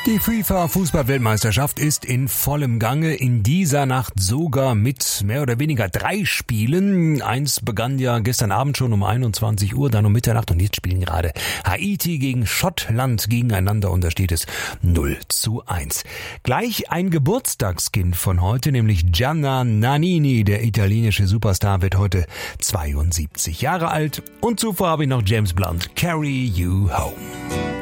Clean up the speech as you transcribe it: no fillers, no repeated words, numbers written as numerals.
Die FIFA-Fußball-Weltmeisterschaft ist in vollem Gange, in dieser Nacht sogar mit mehr oder weniger 3 Spielen. Eins begann ja gestern Abend schon um 21 Uhr, dann um Mitternacht und jetzt spielen gerade Haiti gegen Schottland gegeneinander und da steht es 0:1. Gleich ein Geburtstagskind von heute, nämlich Gianna Nannini, der italienische Superstar, wird heute 72 Jahre alt und zuvor habe ich noch James Blunt, Carry You Home.